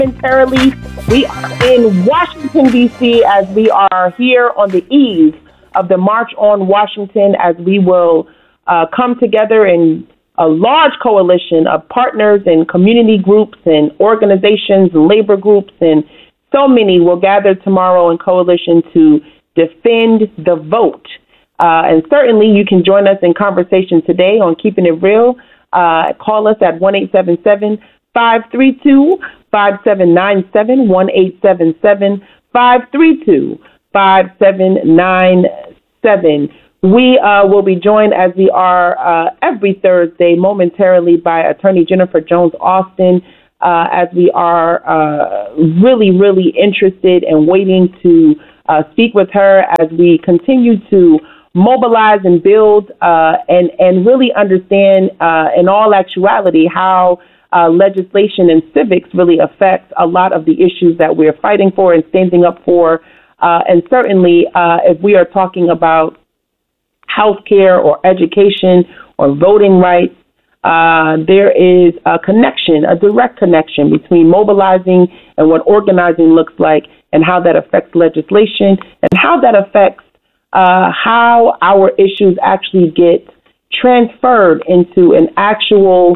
momentarily. We are in Washington, D.C., as we are here on the eve of the March on Washington, as we will come together in a large coalition of partners and community groups and organizations and labor groups, and so many will gather tomorrow in coalition to defend the vote. And certainly you can join us in conversation today on Keeping It Real. Call us at 1-877-532-5797, 1-877-532-5797. We will be joined, as we are every Thursday, momentarily, by Attorney Jennifer Jones Austin, as we are really, really interested and waiting to speak with her as we continue to mobilize and build and really understand in all actuality how legislation and civics really affects a lot of the issues that we're fighting for and standing up for. And certainly if we are talking about healthcare or education or voting rights, there is a connection, a direct connection between mobilizing and what organizing looks like and how that affects legislation and how that affects how our issues actually get transferred into an actual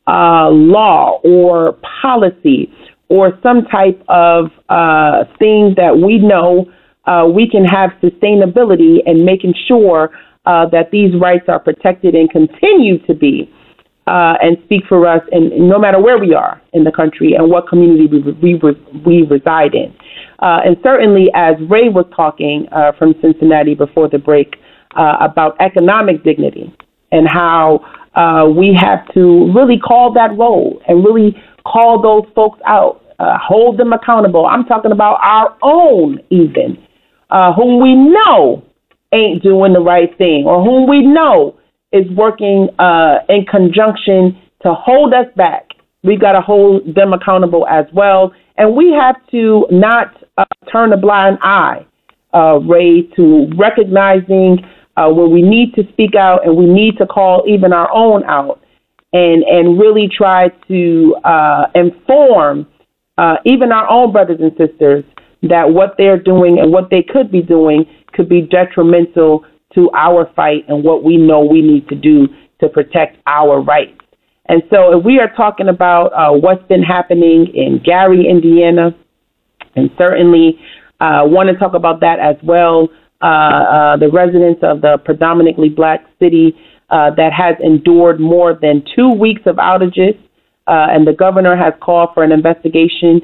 law or policy or some type of thing that we know we can have sustainability and making sure that these rights are protected and continue to be and speak for us, and no matter where we are in the country and what community we reside in. And certainly, as Ray was talking from Cincinnati before the break about economic dignity and how we have to really call that role and really call those folks out, hold them accountable. I'm talking about our own even, whom we know ain't doing the right thing or whom we know is working in conjunction to hold us back. We've got to hold them accountable as well. And we have to not turn a blind eye, Ray, to recognizing when we need to speak out and we need to call even our own out and really try to inform even our own brothers and sisters that what they're doing and what they could be doing could be detrimental to our fight and what we know we need to do to protect our rights. And so if we are talking about what's been happening in Gary, Indiana, and certainly want to talk about that as well, the residents of the predominantly black city that has endured more than 2 weeks of outages, and the governor has called for an investigation,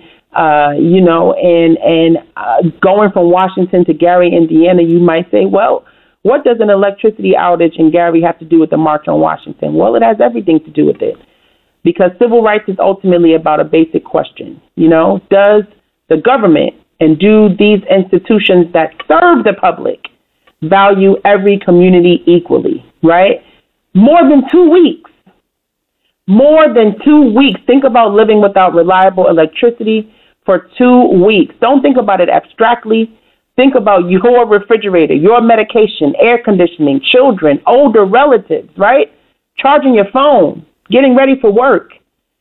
and going from Washington to Gary, Indiana, you might say, well, what does an electricity outage in Gary have to do with the March on Washington? Well, it has everything to do with it, because civil rights is ultimately about a basic question. Does the government and do these institutions that serve the public value every community equally, right? More than 2 weeks. More than 2 weeks. Think about living without reliable electricity for 2 weeks. Don't think about it abstractly. Think about your refrigerator, your medication, air conditioning, children, older relatives, right? Charging your phone, getting ready for work,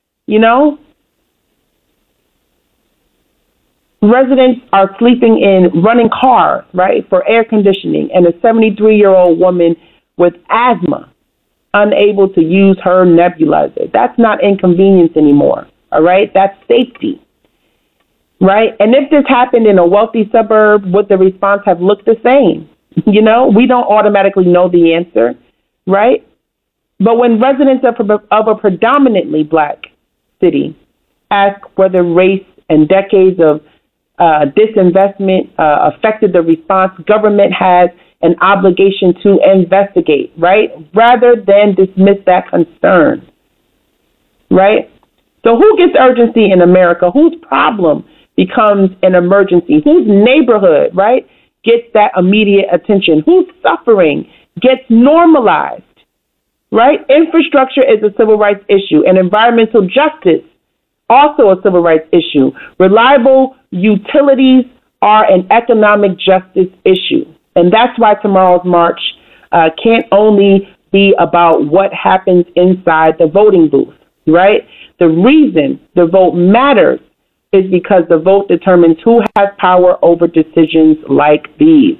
Residents are sleeping in running cars, right, for air conditioning, and a 73-year-old woman with asthma unable to use her nebulizer. That's not inconvenience anymore, all right? That's safety. Right? And if this happened in a wealthy suburb, would the response have looked the same? We don't automatically know the answer, right? But when residents of a predominantly black city ask whether race and decades of disinvestment affected the response, government has an obligation to investigate, right? Rather than dismiss that concern, right? So who gets urgency in America? Whose problem becomes an emergency? Whose neighborhood, right, gets that immediate attention? Whose suffering gets normalized, right? Infrastructure is a civil rights issue, and environmental justice, also a civil rights issue. Reliable utilities are an economic justice issue. And that's why tomorrow's march can't only be about what happens inside the voting booth, right? The reason the vote matters is because the vote determines who has power over decisions like these.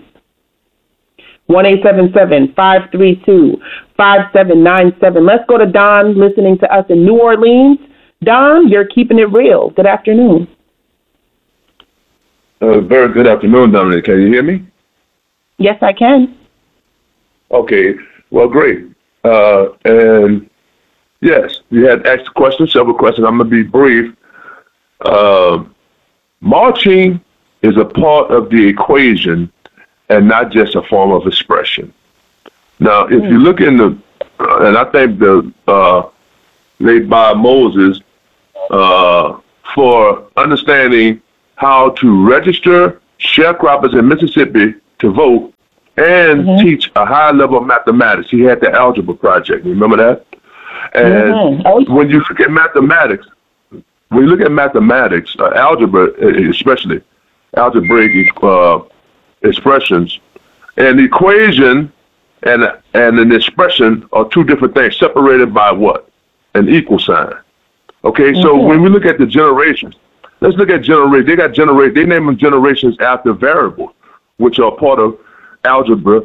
1-877-532-5797. Let's go to Don listening to us in New Orleans. Don, you're keeping it real. Good afternoon. Very good afternoon, Dominic. Can you hear me? Yes, I can. Okay. Well, great. And yes, you had asked questions, several questions. I'm going to be brief. Marching is a part of the equation and not just a form of expression. Now, if you look in the, and I think the late Bob Moses, for understanding how to register sharecroppers in Mississippi to vote and teach a high level of mathematics. He had the algebra project. Remember that? And when you look at mathematics, algebra, especially algebraic expressions, an equation and an expression are two different things, separated by what? An equal sign. Okay, so when we look at the generations, let's look at generation. They name them generations after variables, which are part of algebra,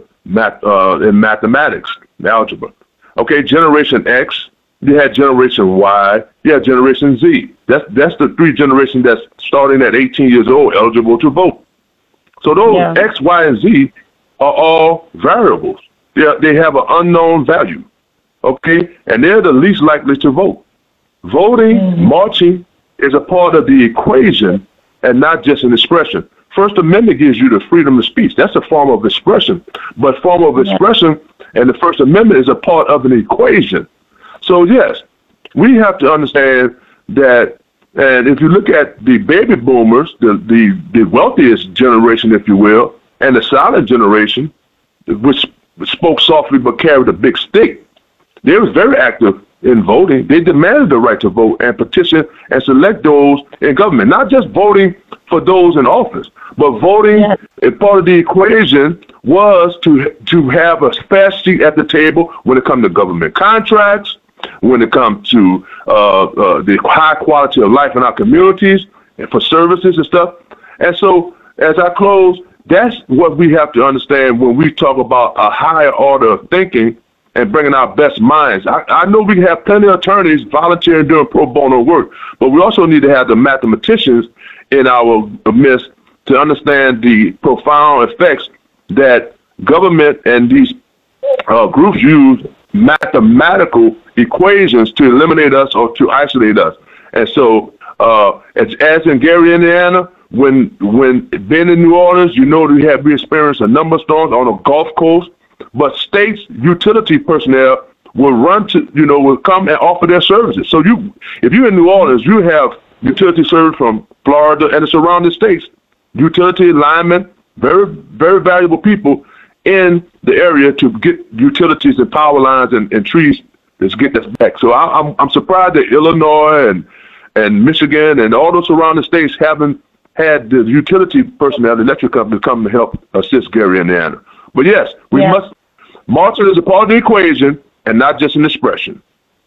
in mathematics, algebra. Okay, generation X, you had generation Y, you had generation Z. That's the three generations that's starting at 18 years old, eligible to vote. So those X, Y, and Z are all variables. They have an unknown value. Okay, and they're the least likely to vote. Voting, marching is a part of the equation and not just an expression. First Amendment gives you the freedom of speech. That's a form of expression. But form of expression and the First Amendment is a part of an equation. So yes, we have to understand that, and if you look at the baby boomers, the wealthiest generation, if you will, and the silent generation, which spoke softly but carried a big stick, they was very active in voting. They demanded the right to vote and petition and select those in government, not just voting for those in office, but voting as part of the equation was to have a fast seat at the table when it comes to government contracts, when it comes to the high quality of life in our communities and for services and stuff. And so as I close, that's what we have to understand when we talk about a higher order of thinking and bringing our best minds. I know we have plenty of attorneys volunteering doing pro bono work, but we also need to have the mathematicians in our midst to understand the profound effects that government and these groups use mathematical equations to eliminate us or to isolate us. And so, as in Gary, Indiana, when being in New Orleans, we experienced a number of storms on the Gulf Coast, but states utility personnel will come and offer their services. So if you're in New Orleans, you have utility service from Florida and the surrounding states, utility linemen, very, very valuable people in the area to get utilities and power lines and trees to get this back. So I'm surprised that Illinois and Michigan and all those surrounding states haven't had the utility personnel, the electric companies come to help assist Gary, Indiana. But yes, we must. Marching is a part of the equation and not just an expression.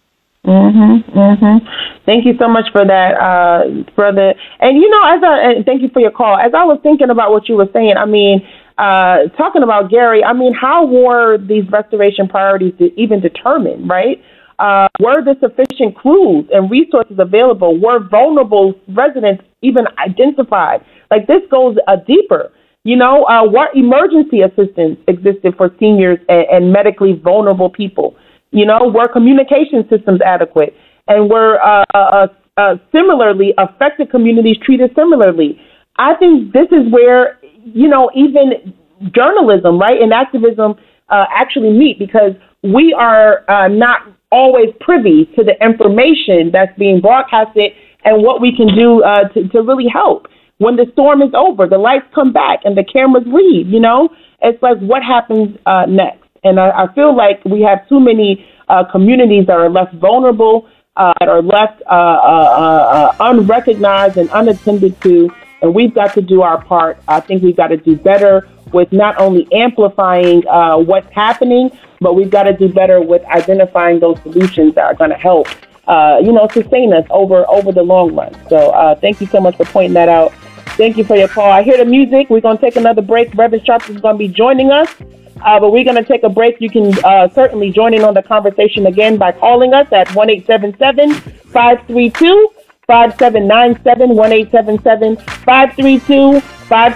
Thank you so much for that, brother. And thank you for your call. As I was thinking about what you were saying, talking about Gary, how were these restoration priorities even determined, right? Were there sufficient crews and resources available? Were vulnerable residents even identified? Like, this goes deeper. What emergency assistance existed for seniors and medically vulnerable people? Were communication systems adequate? And were similarly affected communities treated similarly? I think this is where, even journalism, right, and activism actually meet, because we are not always privy to the information that's being broadcasted and what we can do to really help. When the storm is over, the lights come back and the cameras read, it's like, what happens next? And I feel like we have too many communities that are left vulnerable, that are left unrecognized and unattended to, and we've got to do our part. I think we've got to do better with not only amplifying what's happening, but we've got to do better with identifying those solutions that are going to help sustain us over the long run. So thank you so much for pointing that out. Thank you for your call. I hear the music. We're going to take another break. Reverend Sharps is going to be joining us, but we're going to take a break. You can certainly join in on the conversation again by calling us at 1-877-532-5797,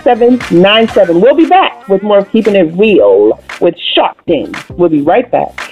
1-877-532-5797. We'll be back with more of Keeping It Real with Sharpton. We'll be right back.